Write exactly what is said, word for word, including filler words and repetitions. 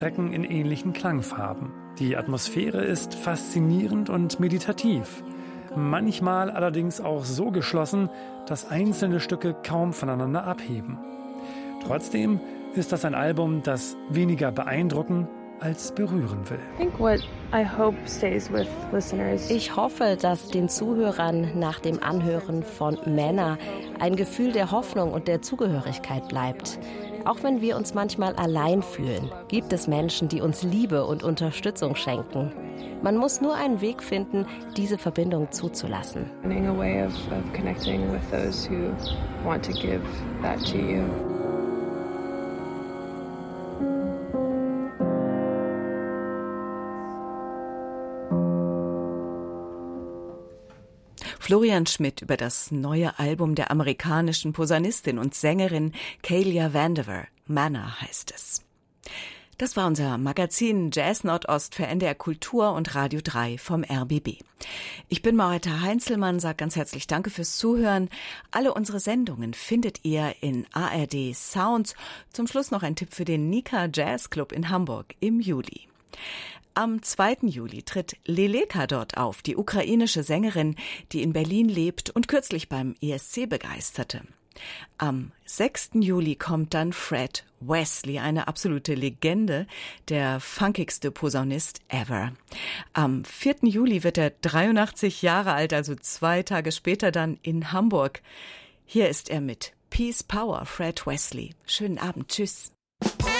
Strecken in ähnlichen Klangfarben. Die Atmosphäre ist faszinierend und meditativ. Manchmal allerdings auch so geschlossen, dass einzelne Stücke kaum voneinander abheben. Trotzdem ist das ein Album, das weniger beeindrucken als berühren will. Ich hoffe, dass den Zuhörern nach dem Anhören von Manna ein Gefühl der Hoffnung und der Zugehörigkeit bleibt. Auch wenn wir uns manchmal allein fühlen, gibt es Menschen, die uns Liebe und Unterstützung schenken. Man muss nur einen Weg finden, diese Verbindung zuzulassen. Florian Schmidt über das neue Album der amerikanischen Posaunistin und Sängerin Kelia Vandever. Manna heißt es. Das war unser Magazin Jazz Nordost für N D R Kultur und Radio drei vom R B B. Ich bin Marietta Heinzelmann, sage ganz herzlich Danke fürs Zuhören. Alle unsere Sendungen findet ihr in A R D Sounds. Zum Schluss noch ein Tipp für den Nika Jazz Club in Hamburg im Juli. Am zweiten Juli tritt Leleka dort auf, die ukrainische Sängerin, die in Berlin lebt und kürzlich beim E S C begeisterte. Am sechsten Juli kommt dann Fred Wesley, eine absolute Legende, der funkigste Posaunist ever. Am vierten Juli wird er dreiundachtzig Jahre alt, also zwei Tage später dann in Hamburg. Hier ist er mit Peace Power, Fred Wesley. Schönen Abend, tschüss.